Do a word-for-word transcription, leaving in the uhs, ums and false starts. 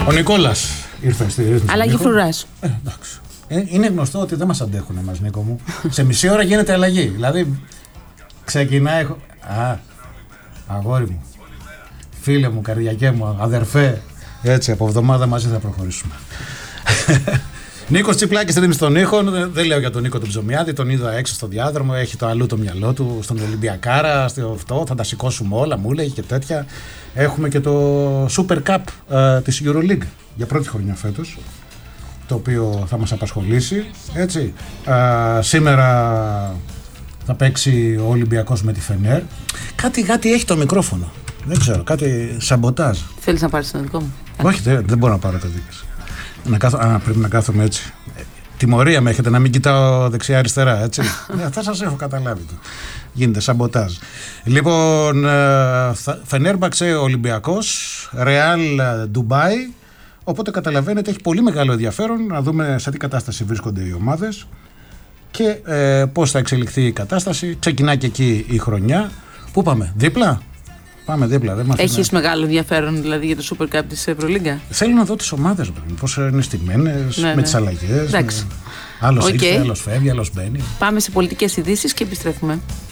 Ο Νικόλας ήρθε στη ρύθμιση. Αλλαγή φρουράς. Ε, εντάξει. Ε, είναι γνωστό ότι δεν μας αντέχουν εμάς, Νίκο μου. Σε μισή ώρα γίνεται αλλαγή. Δηλαδή, ξεκινάει. Α, αγόρι μου, φίλε μου, καρδιακέ μου, αδερφέ. Έτσι, από εβδομάδα μαζί θα προχωρήσουμε. Νίκος Τσιπλάκης στην των ήχων. Δεν λέω για τον Νίκο τον Ψωμιάδη, τον είδα έξω στο διάδρομο. Έχει το αλλού το μυαλό του, στον Ολυμπιακάρα, στο αυτό. Θα τα σηκώσουμε όλα, μου λέει και τέτοια. Έχουμε και το Super Cup ε, της EuroLeague για πρώτη χρονιά φέτος, το οποίο θα μας απασχολήσει. Έτσι. Ε, σήμερα θα παίξει ο Ολυμπιακός με τη Φενέρ. Κάτι, κάτι έχει το μικρόφωνο. Δεν ξέρω, κάτι σαμποτάζ. Θέλεις να πάρεις το δικό μου? Όχι, δεν, δεν μπορώ να πάρω το δικό σου. Να κάθω, α, πρέπει να κάθομαι έτσι. Τιμωρία με έχετε να μην κοιτάω δεξιά-αριστερά, έτσι. Αυτά σας έχω καταλάβει. Το. Γίνεται σαμποτάζ. Λοιπόν, Φενέρμπαξε Ολυμπιακός, Ρεάλ Ντουμπάι. Οπότε καταλαβαίνετε, έχει πολύ μεγάλο ενδιαφέρον να δούμε σε τι κατάσταση βρίσκονται οι ομάδες και ε, πώς θα εξελιχθεί η κατάσταση. Ξεκινάει και εκεί η χρονιά. Πού πάμε, δίπλα? Πάμε δίπλα. Δεν Έχεις είναι... μεγάλο ενδιαφέρον δηλαδή για το Super Cup της Ευρωλίγκα? Θέλω να δω τις ομάδες, πώς είναι στημένες, ναι, με ναι. τις αλλαγές. Εντάξει. Άλλος okay. ήρθε, άλλος φεύγει, άλλος μπαίνει. Πάμε σε πολιτικές ειδήσεις και επιστρέφουμε.